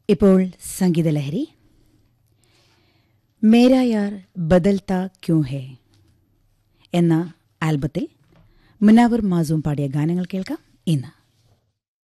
ഇപ്പോൾ സംഗീതലഹരി. മേരാ യാർ ബദൽത്താ ക്യൂം ഹേ എന്ന ആൽബത്തിൽ മുനാവർ മാസൂം പാടിയ ഗാനങ്ങൾ കേൾക്കാം ഇന്ന്.